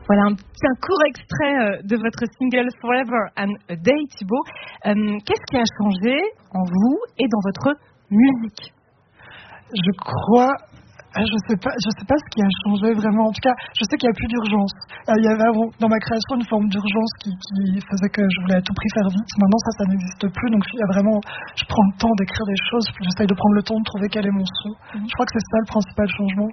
Voilà un court extrait de votre single Forever and a Day, Thibaut. Qu'est-ce qui a changé en vous et dans votre musique? Je crois, je sais pas ce qui a changé vraiment. En tout cas, je sais qu'il n'y a plus d'urgence. Il y avait dans ma création une forme d'urgence qui faisait que je voulais à tout prix faire vite. Maintenant, ça n'existe plus. Donc, je prends le temps d'écrire des choses. J'essaye de prendre le temps de trouver quel est mon son. Je crois que c'est ça le principal changement.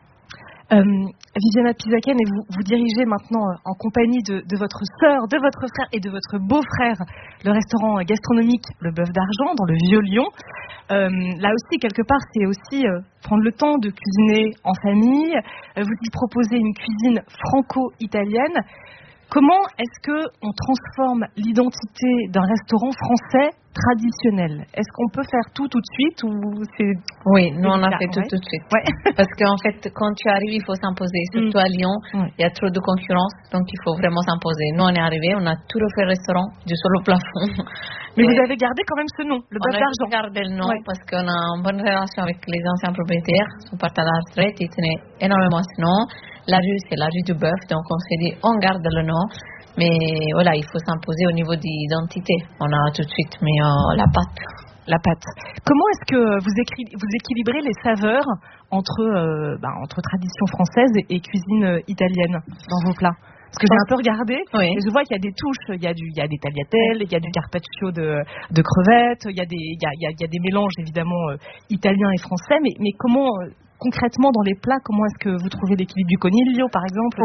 Viviana Pisacane, et vous dirigez maintenant en compagnie de votre sœur, de votre frère et de votre beau-frère le restaurant gastronomique Le Bœuf d'Argent dans le Vieux-Lyon. Là aussi, quelque part, c'est aussi prendre le temps de cuisiner en famille. Vous y proposez une cuisine franco-italienne. Comment est-ce qu'on transforme l'identité d'un restaurant français traditionnel? Est-ce qu'on peut faire tout de suite ou c'est... Oui, nous on a fait tout de suite. Ouais. Parce qu'en fait, quand tu arrives, il faut s'imposer. Surtout à Lyon, il y a trop de concurrence, donc il faut vraiment s'imposer. Nous, on est arrivés, on a tout refait le restaurant du sol au plafond. Mais vous avez gardé quand même ce nom, le Bœuf d'Argent. On a gardé le nom parce qu'on a une bonne relation avec les anciens propriétaires. Ils sont partis à la retraite, ils tenaient énormément ce nom. La rue, c'est la rue du Bœuf, donc on s'est dit, on garde le nom. Mais voilà, il faut s'imposer au niveau d'identité. On a tout de suite mis la pâte. Comment est-ce que vous équilibrez les saveurs entre tradition française et cuisine italienne dans vos plats? Parce que j'ai un peu regardé, et je vois qu'il y a des touches, il y a des tagliatelles, il y a du carpaccio de crevettes, il y a des mélanges évidemment italiens et français, mais comment concrètement dans les plats, comment est-ce que vous trouvez l'équilibre du coniglio par exemple?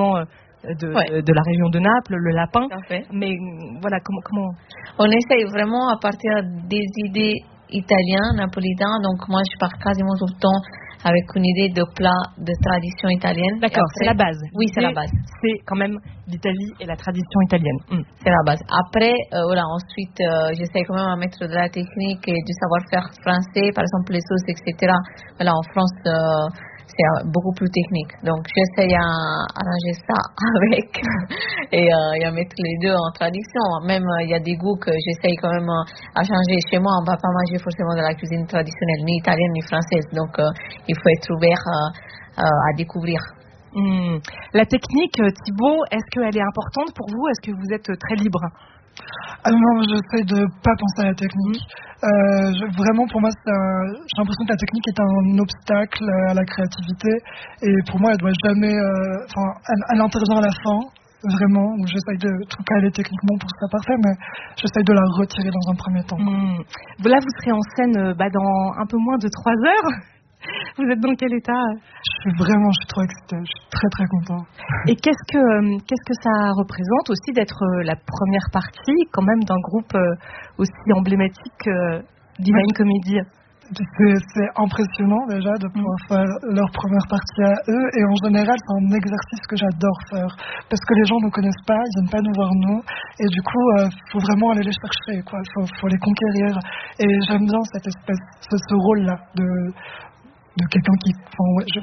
De la région de Naples, le lapin. Mais voilà, comment on essaye vraiment à partir des idées italiennes, napolitaines. Donc moi, je pars quasiment tout le temps avec une idée de plat de tradition italienne. D'accord, c'est la base. Oui, c'est la base. C'est quand même l'Italie et la tradition italienne. C'est la base. Après, ensuite, j'essaie quand même à mettre de la technique et du savoir-faire français, par exemple les sauces, etc. Voilà, en France, c'est beaucoup plus technique. Donc, j'essaie à arranger ça avec et à mettre les deux en tradition. Même, il y a des goûts que j'essaie quand même à changer. Chez moi, on ne va pas manger forcément de la cuisine traditionnelle, ni italienne, ni française. Donc, il faut être ouvert à découvrir. La technique, Thibaut, est-ce qu'elle est importante pour vous? Est-ce que vous êtes très libre? Non, j'essaie de pas penser à la technique. Vraiment, pour moi, j'ai l'impression que la technique est un obstacle à la créativité. Et pour moi, elle doit jamais... elle intervient à la fin, vraiment, où j'essaie de tout caler techniquement pour que ce soit parfait, mais j'essaie de la retirer dans un premier temps. Là, vous serez en scène dans un peu moins de 3 heures. Vous êtes dans quel état? Je suis trop excitée, je suis très très contente. Et qu'est-ce que ça représente aussi d'être la première partie quand même d'un groupe aussi emblématique Divine Comedy? C'est impressionnant déjà de pouvoir faire leur première partie à eux, et en général c'est un exercice que j'adore faire parce que les gens ne nous connaissent pas, ils viennent pas nous voir nous, et du coup faut vraiment aller les chercher, quoi. Faut les conquérir, et j'aime bien ce rôle là de quelqu'un qui de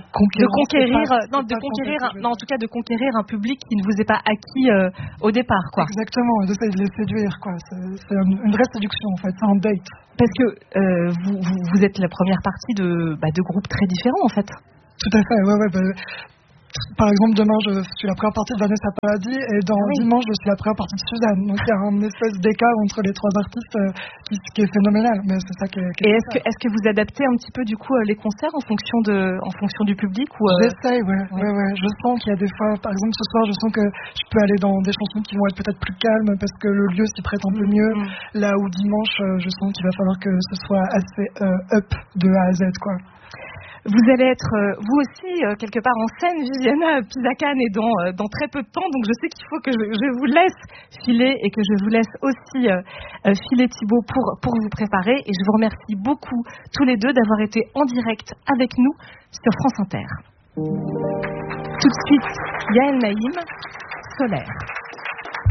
conquérir un public qui ne vous est pas acquis au départ, quoi. Exactement, d'essayer de les séduire, quoi. C'est une vraie séduction en fait, c'est un date. Parce que vous êtes la première partie de groupes très différents en fait. Tout à fait, par exemple, demain, je suis la première partie de Vanessa Paradis, et dimanche, je suis la première partie de Suzanne. Donc, il y a un espèce d'écart entre les 3 artistes qui est phénoménal. Mais c'est ça qui est et est-ce que vous adaptez un petit peu, du coup, les concerts en fonction du public ou J'essaye, ouais. Je sens qu'il y a des fois, par exemple, ce soir, je sens que je peux aller dans des chansons qui vont être peut-être plus calmes parce que le lieu s'y prête un peu mieux. Là où dimanche, je sens qu'il va falloir que ce soit assez up de A à Z, quoi. Vous allez être, vous aussi, quelque part en scène, Viviana Pisacane, et dans très peu de temps. Donc, je sais qu'il faut que je vous laisse filer et que je vous laisse aussi filer Thibaut pour vous préparer. Et je vous remercie beaucoup, tous les deux, d'avoir été en direct avec nous sur France Inter. Tout de suite, Yael Naïm, Solaire.